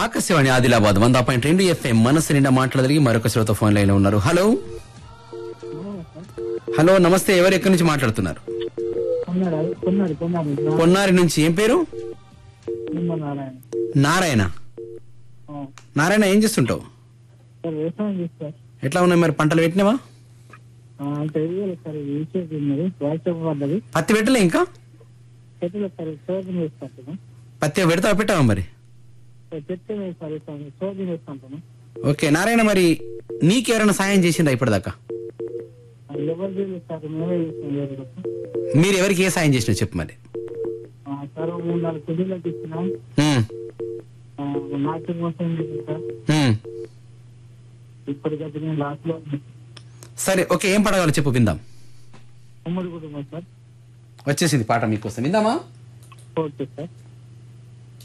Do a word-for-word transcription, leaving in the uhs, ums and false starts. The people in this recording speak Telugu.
ఆకాశవాణి ఆదిలాబాద్ వంద పాయింట్ రెండు ఎఫ్ఎం మనసు నిండా మాట్లాడగలిగి మరొక శ్రోత ఫోన్ లైన్ లో ఉన్నారు. హలో హలో నమస్తే, ఎవరు ఎక్కడి నుంచి మాట్లాడుతున్నారు? పొన్నారి నుంచి. ఏం పేరు? నారాయణ. నారాయణ, ఏం చేస్తుంటావు? ఎట్లా ఉన్నాయి మరి పంటలు? పెట్టినావా? పత్తి పెట్టలే ఇంకా? పత్తి పెడతావా పెట్టావా మరి? ఓకే నారాయణ, మరి నీకెవరైనా సాయం చేసిందా ఇప్పటిదాకా? మీరు ఎవరికి ఏ సాయం చేసినా చెప్పు మరి. సరే ఓకే, ఏం పడగాలో చెప్పు విందాం. ఉమ్మడి కుటుంబం సార్. వచ్చేసింది పాట మీకోసం, విందామా? Okay sir.